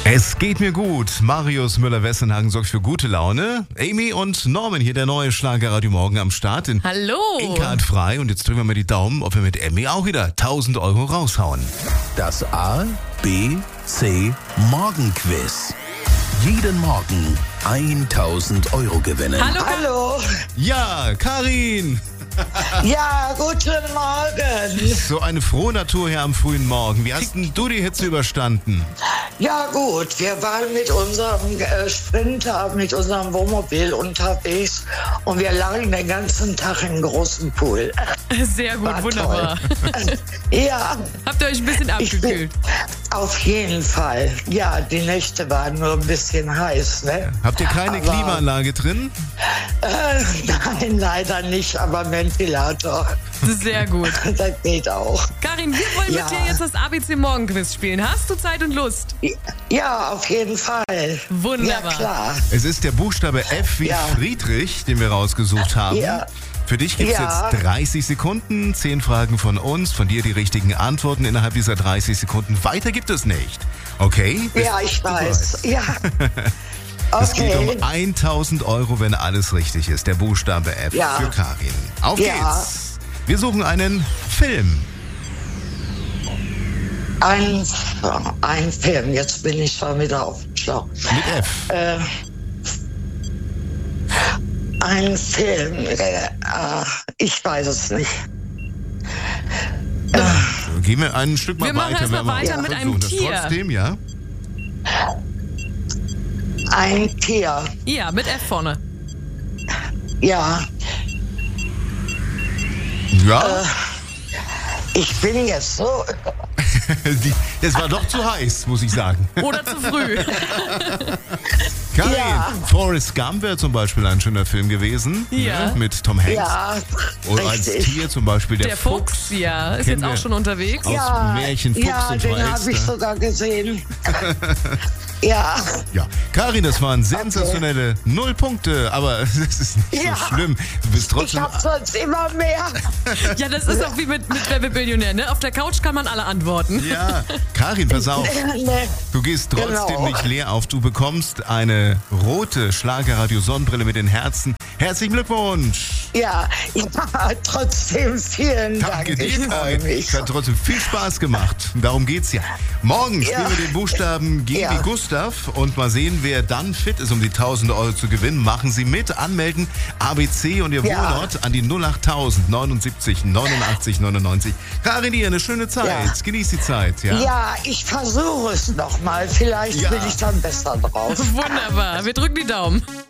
Es geht mir gut. Marius Müller-Westernhagen sorgt für gute Laune. Amy und Norman, hier der neue Schlagerradio Morgen am Start. Hallo. Inka hat frei und jetzt drücken wir mal die Daumen, ob wir mit Amy auch wieder 1.000 Euro raushauen. Das A, B, C Morgenquiz. Jeden Morgen 1.000 Euro gewinnen. Hallo. Ja, Karin. Ja, guten Morgen. So eine frohe Natur hier am frühen Morgen. Wie hast denn du die Hitze überstanden? Ja gut, wir waren mit unserem Sprinter, mit unserem Wohnmobil unterwegs und wir lagen den ganzen Tag im großen Pool. Sehr gut, War wunderbar. Ja, Habt ihr euch ein bisschen abgekühlt? auf jeden Fall. Ja, die Nächte waren nur ein bisschen heiß, ne? Habt ihr keine Aber- Klimaanlage drin? Nein, leider nicht, aber Ventilator, Sehr gut. das geht auch. Karin, wir wollen Ja. mit dir jetzt das ABC Morgenquiz spielen. Hast du Zeit und Lust? Ja, auf jeden Fall. Wunderbar. Ja, klar. Es ist der Buchstabe F wie Ja. Friedrich, den wir rausgesucht haben. Ja. Für dich gibt es Ja. jetzt 30 Sekunden, 10 Fragen von uns, von dir die richtigen Antworten innerhalb dieser 30 Sekunden. Weiter gibt es nicht. Okay? Bist Ja, ich du weiß. bereit? Ja. Es geht Okay. um 1.000 Euro, wenn alles richtig ist. Der Buchstabe F Ja. für Karin. Auf Ja. geht's. Wir suchen einen Film. Ein Film, jetzt bin ich schon wieder auf dem Schlauch. Mit F. Ein Film, ich weiß es nicht. Gehen wir ein Stück mal Wir machen weiter. erst mal wenn wir weiter mit versuchen einem das Tier. Trotzdem, ja? Ein Tier, Ja, mit F vorne. ja. Ja, Ich bin jetzt so. das war doch zu heiß, muss ich sagen. Oder zu früh. Karin, Ja. Forrest Gump wäre zum Beispiel ein schöner Film gewesen. Ja. Ne, mit Tom Hanks. Ja, Und als richtig. Tier zum Beispiel der Der Fuchs, ja, ist Kennen jetzt auch wir schon unterwegs. aus Ja, Märchen Fuchs ja, und den habe Verelster. ich sogar gesehen. Ja, Ja, Karin, das waren sensationelle 0 Punkte, aber das ist nicht Ja. so schlimm. Du bist ich trotzdem. habe sonst immer mehr. Ja, das ist auch wie mit Wer wird Millionär, ne? Auf der Couch kann man alle antworten. Ja, Karin, pass auf. Ne, Du gehst trotzdem Genau. nicht leer auf. Du bekommst eine rote Schlagerradio-Sonnenbrille mit den Herzen. Herzlichen Glückwunsch. ja, trotzdem vielen Dank. Danke dir, Ich freue Karin. mich. Es hat trotzdem viel Spaß gemacht. Darum geht's ja. Morgen spielen Ja. wir den Buchstaben G Ja. wie Gustav und mal sehen, wer dann fit ist, um die 1.000 Euro zu gewinnen. Machen Sie mit, anmelden, ABC und Ihr Ja. Wohnort an die 08000 79 89 99. Karin, dir eine schöne Zeit. Ja. Genieß die Zeit. Ja. Ja, ich versuche es nochmal. Vielleicht Ja. bin ich dann besser drauf. Wunderbar. Wir drücken die Daumen.